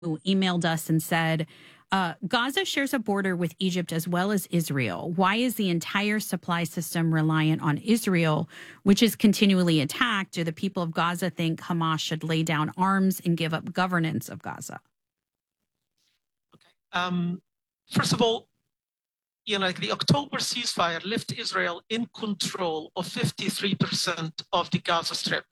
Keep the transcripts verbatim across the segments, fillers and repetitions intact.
who emailed us and said, uh, Gaza shares a border with Egypt as well as Israel. Why is the entire supply system reliant on Israel, which is continually attacked? Do the people of Gaza think Hamas should lay down arms and give up governance of Gaza? Okay. Um, first of all, you know, like the October ceasefire left Israel in control of fifty-three percent of the Gaza Strip,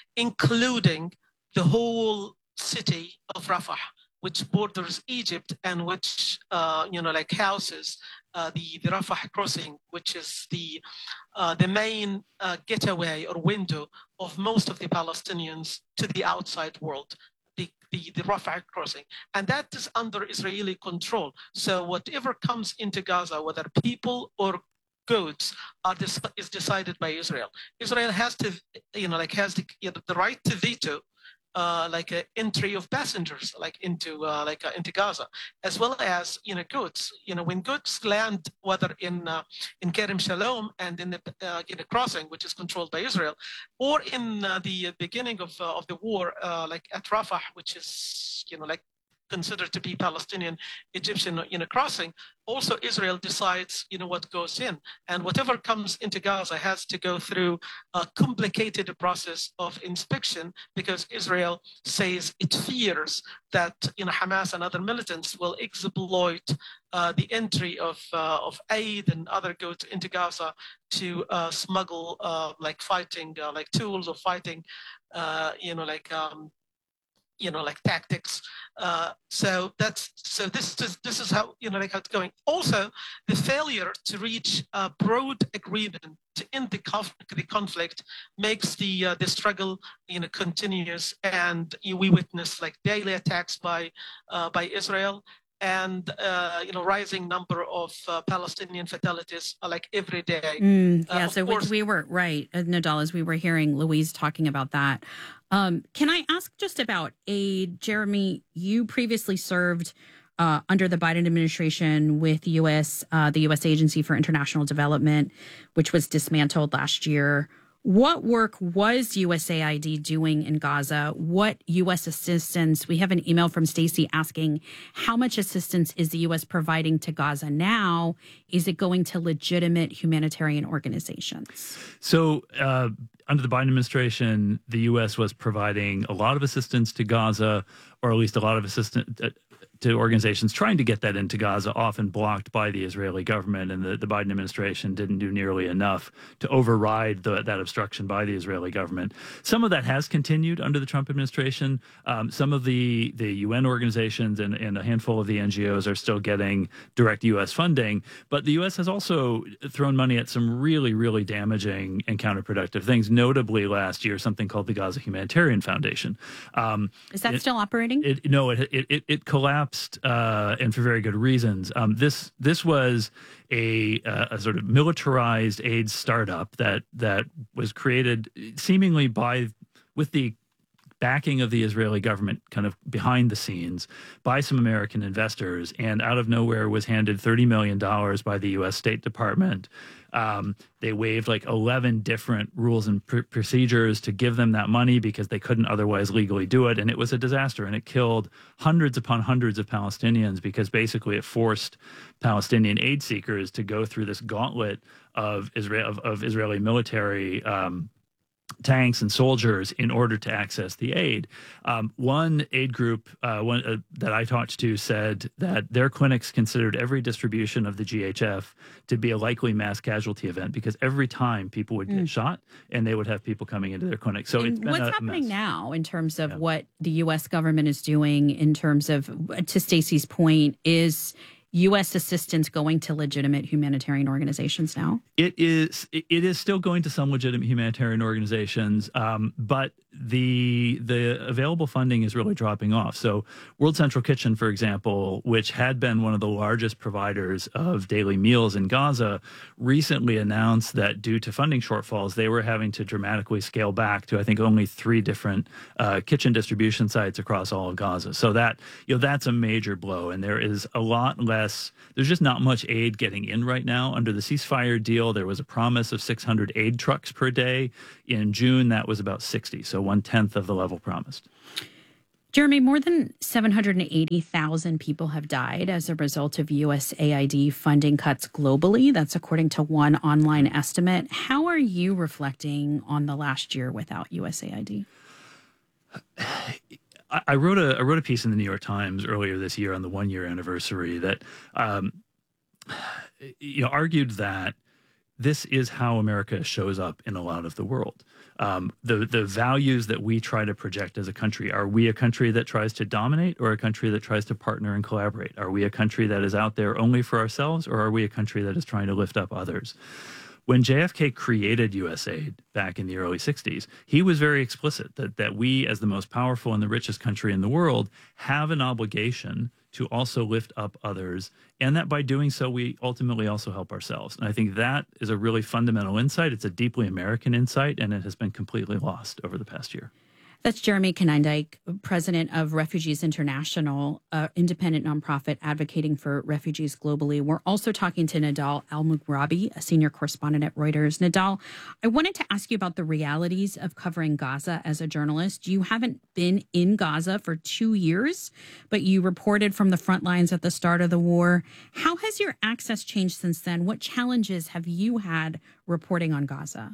including the whole city of Rafah, which borders Egypt and which, uh, you know, like houses uh, the, the Rafah crossing, which is the, uh, the main uh, getaway or window of most of the Palestinians to the outside world. The, the, the Rafah crossing. And that is under Israeli control. So whatever comes into Gaza, whether people or goods, are this, is decided by Israel. Israel has to, you know, like has the, you know, the right to veto Uh, like an entry of passengers, like into uh, like uh, into Gaza, as well as you know goods. You know when goods land, whether in uh, in Kerem Shalom and in the uh, in the crossing, which is controlled by Israel, or in uh, the beginning of uh, of the war, uh, like at Rafah, which is you know like considered to be Palestinian Egyptian you know crossing. Also, Israel decides you know what goes in, and whatever comes into Gaza has to go through a complicated process of inspection because Israel says it fears that you know Hamas and other militants will exploit uh, the entry of uh, of aid and other goods into Gaza to uh, smuggle uh, like fighting uh, like tools or fighting uh, you know like. Um, you know, like tactics. Uh, so that's so this is this is how you know like how it's going. Also, the failure to reach a broad agreement to end the, conf- the conflict makes the uh, the struggle you know continuous, and you know, we witness like daily attacks by uh, by Israel. And uh, you know, rising number of uh, Palestinian fatalities uh, like every day. Mm, yeah, uh, so we, course, we were right, uh, Nadal, as we were hearing Louise talking about that. Um, can I ask just about aid, Jeremy? You previously served uh, under the Biden administration with U S uh, the U S Agency for International Development, which was dismantled last year. What work was U S A I D doing in Gaza? What U S assistance? We have an email from Stacy asking how much assistance is the U S providing to Gaza now? Is it going to legitimate humanitarian organizations? So uh, under the Biden administration, the U S was providing a lot of assistance to Gaza, or at least a lot of assistance uh, to organizations trying to get that into Gaza, often blocked by the Israeli government, and the, the Biden administration didn't do nearly enough to override the, that obstruction by the Israeli government. Some of that has continued under the Trump administration. Um, some of the, the U N organizations and, and a handful of the N G Os are still getting direct U S funding, but the U S has also thrown money at some really, really damaging and counterproductive things, notably last year, something called the Gaza Humanitarian Foundation. Um, Is that it, still operating? It, no, it, it, it collapsed. Uh, and for very good reasons. Um, this this was a, a sort of militarized aid startup that that was created seemingly by with the backing of the Israeli government, kind of behind the scenes, by some American investors, and out of nowhere was handed thirty million dollars by the U S State Department. Um, they waived like eleven different rules and pr- procedures to give them that money because they couldn't otherwise legally do it. And it was a disaster. And it killed hundreds upon hundreds of Palestinians because basically it forced Palestinian aid seekers to go through this gauntlet of Israel of, of Israeli military um, tanks and soldiers in order to access the aid. Um, one aid group uh, one, uh, that I talked to said that their clinics considered every distribution of the G H F to be a likely mass casualty event because every time people would get mm. shot and they would have people coming into their clinic. So and it's been what's a happening mess. now in terms of yeah. what the U S government is doing in terms of, to Stacey's point, is U S assistance going to legitimate humanitarian organizations now? It is. It is still going to some legitimate humanitarian organizations, um, but the the available funding is really dropping off. So, World Central Kitchen, for example, which had been one of the largest providers of daily meals in Gaza, recently announced that due to funding shortfalls, they were having to dramatically scale back to, I think, only three different uh, kitchen distribution sites across all of Gaza. So that you know that's a major blow, and there is a lot less. There's just not much aid getting in right now under the ceasefire deal. There was a promise of six hundred aid trucks per day. In June, that was about sixty, so one-tenth of the level promised. Jeremy, more than seven hundred eighty thousand people have died as a result of U S A I D funding cuts globally. That's according to one online estimate. How are you reflecting on the last year without U S A I D? I wrote a I wrote a piece in the New York Times earlier this year on the one year anniversary that um, you know argued that this is how America shows up in a lot of the world. Um, the the values that we try to project as a country. Are we a country that tries to dominate or a country that tries to partner and collaborate? Are we a country that is out there only for ourselves or are we a country that is trying to lift up others? When J F K created U S A I D back in the early sixties, he was very explicit that, that we, as the most powerful and the richest country in the world, have an obligation to also lift up others, and that by doing so, we ultimately also help ourselves. And I think that is a really fundamental insight. It's a deeply American insight, and it has been completely lost over the past year. That's Jeremy Konyndyk, president of Refugees International, an independent nonprofit advocating for refugees globally. We're also talking to Nidal Al-Mughrabi, a senior correspondent at Reuters. Nidal, I wanted to ask you about the realities of covering Gaza as a journalist. You haven't been in Gaza for two years, but you reported from the front lines at the start of the war. How has your access changed since then? What challenges have you had reporting on Gaza?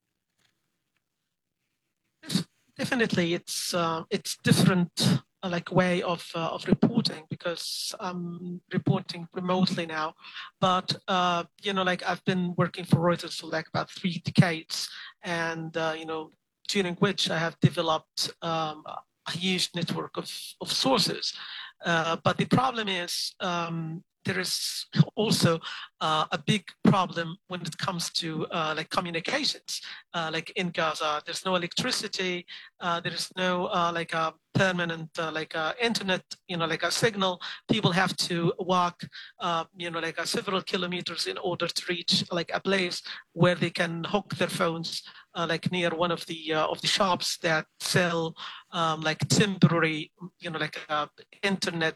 Definitely, it's uh, it's different uh, like way of uh, of reporting because I'm reporting remotely now. But uh, you know, like I've been working for Reuters for like about three decades, and uh, you know, during which I have developed um, a huge network of of sources. Uh, but the problem is. Um, There is also uh, a big problem when it comes to uh, like communications. Uh, like in Gaza, there's no electricity. Uh, there is no uh, like a permanent uh, like uh, internet, you know, like a signal. People have to walk, uh, you know, like uh, several kilometers in order to reach like a place where they can hook their phones, uh, like near one of the uh, of the shops that sell um, like temporary, you know, like uh, internet.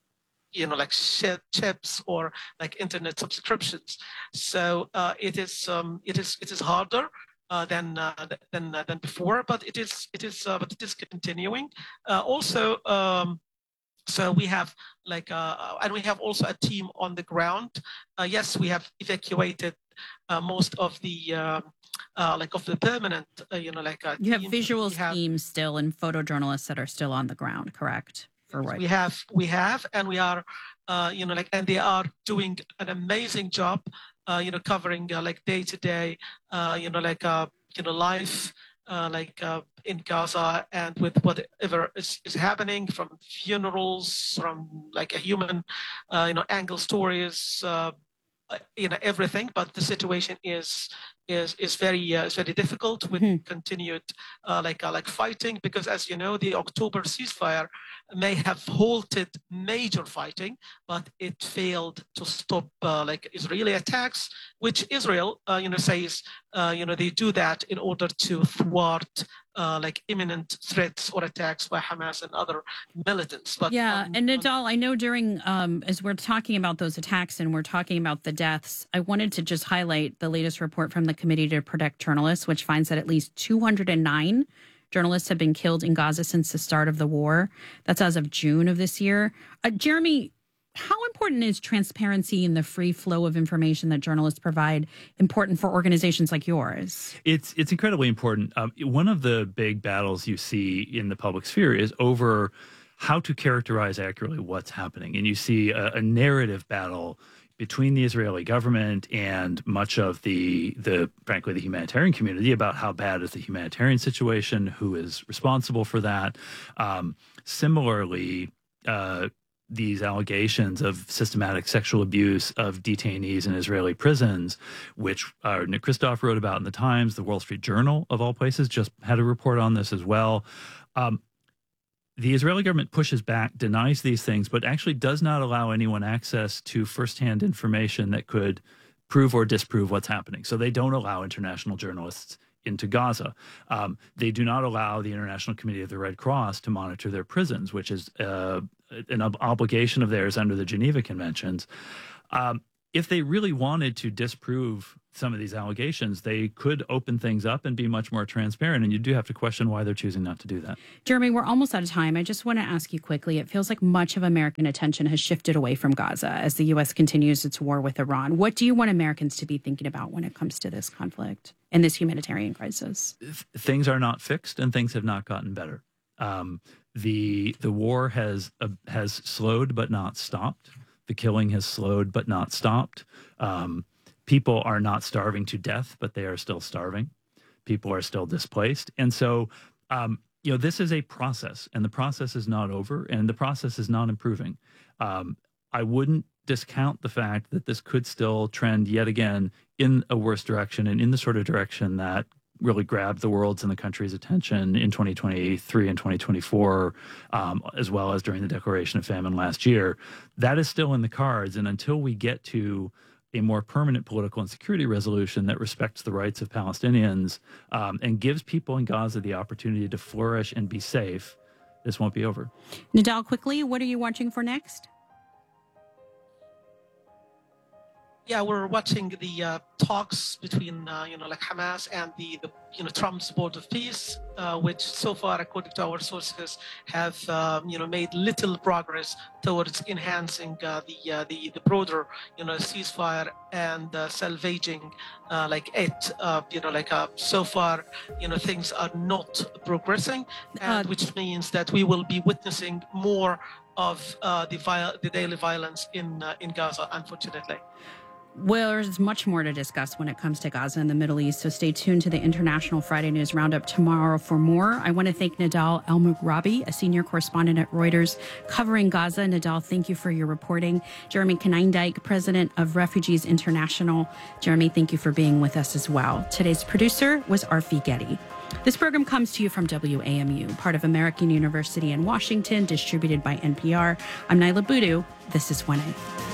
You know, like chips or like internet subscriptions. So uh, it is um, it is it is harder uh, than uh, than uh, than before, but it is it is uh, but it is continuing. Uh, also, um, so we have like uh, and we have also a team on the ground. Uh, yes, we have evacuated uh, most of the. Uh, Uh, like of the permanent, uh, you know, like uh, you have visual have, teams still and photojournalists that are still on the ground, correct? For right. We have, we have, and we are, uh, you know, like, and they are doing an amazing job, uh, you know, covering uh, like day to day, uh, you know, like, uh, you know, life, uh, like uh, in Gaza and with whatever is, is happening from funerals, from like a human, uh, you know, angle stories. Uh, you know everything, but the situation is is is very uh, is very difficult with mm-hmm. continued uh, like uh, like fighting because, as you know, the October ceasefire may have halted major fighting, but it failed to stop uh, like Israeli attacks, which Israel uh, you know says uh, you know they do that in order to thwart uh, like imminent threats or attacks by Hamas and other militants. But yeah, um, and Nidal, I know during um, as we're talking about those attacks and we're talking about the deaths, I wanted to just highlight the latest report from the Committee to Protect Journalists, which finds that at least two hundred nine journalists have been killed in Gaza since the start of the war. That's as of June of this year. Uh, Jeremy, how important is transparency and the free flow of information that journalists provide important for organizations like yours? It's it's incredibly important. Um, one of the big battles you see in the public sphere is over how to characterize accurately what's happening. And you see a, a narrative battle between the Israeli government and much of the, the frankly, the humanitarian community about how bad is the humanitarian situation, who is responsible for that. Um, similarly, uh, these allegations of systematic sexual abuse of detainees in Israeli prisons, which uh, Nick Kristof wrote about in the Times, the Wall Street Journal, of all places, just had a report on this as well. Um, The Israeli government pushes back, denies these things, but actually does not allow anyone access to firsthand information that could prove or disprove what's happening. So they don't allow international journalists into Gaza. Um, they do not allow the International Committee of the Red Cross to monitor their prisons, which is uh, an ob- obligation of theirs under the Geneva Conventions. Um, if they really wanted to disprove some of these allegations, they could open things up and be much more transparent. And you do have to question why they're choosing not to do that. Jeremy, we're almost out of time. I just want to ask you quickly. It feels like much of American attention has shifted away from Gaza as the U S continues its war with Iran. What do you want Americans to be thinking about when it comes to this conflict and this humanitarian crisis? Things are not fixed and things have not gotten better. Um, the the war has uh, has slowed but not stopped. The killing has slowed but not stopped. Um, People are not starving to death, but they are still starving. People are still displaced. And so, um, you know, this is a process, and the process is not over, and the process is not improving. Um, I wouldn't discount the fact that this could still trend yet again in a worse direction and in the sort of direction that really grabbed the world's and the country's attention in twenty twenty-three and twenty twenty-four, um, as well as during the declaration of famine last year. That is still in the cards. And until we get to a more permanent political and security resolution that respects the rights of Palestinians um, and gives people in Gaza the opportunity to flourish and be safe, this won't be over. Nidal, quickly, what are you watching for next? Yeah, we're watching the uh, talks between, uh, you know, like Hamas and the, the, you know, Trump's Board of Peace, uh, which so far, according to our sources, have, um, you know, made little progress towards enhancing uh, the, uh, the the broader, you know, ceasefire and uh, salvaging, uh, like it, uh, you know, like uh, so far, you know, things are not progressing, and uh, which means that we will be witnessing more of uh, the viol- the daily violence in uh, in Gaza, unfortunately. Well, there's much more to discuss when it comes to Gaza and the Middle East, so stay tuned to the International Friday News Roundup tomorrow for more. I want to thank Nidal El-Mughrabi, a senior correspondent at Reuters covering Gaza. Nidal, thank you for your reporting. Jeremy Konyndyk, president of Refugees International. Jeremy, thank you for being with us as well. Today's producer was Arfi Getty. This program comes to you from W A M U, part of American University in Washington, distributed by N P R. I'm Naila Boodoo. This is one A.